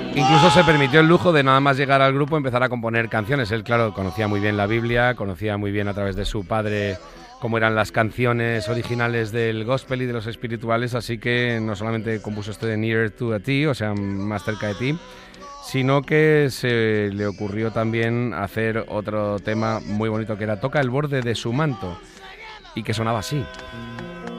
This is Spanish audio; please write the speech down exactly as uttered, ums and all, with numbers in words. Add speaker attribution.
Speaker 1: Incluso se permitió el lujo de nada más llegar al grupo empezar a componer canciones. Él, claro, conocía muy bien la Biblia, conocía muy bien a través de su padre cómo eran las canciones originales del gospel y de los espirituales, así que no solamente compuso este de Nearer to a Ti, o sea, más cerca de ti, sino que se le ocurrió también hacer otro tema muy bonito que era Toca el borde de su manto, y que sonaba así.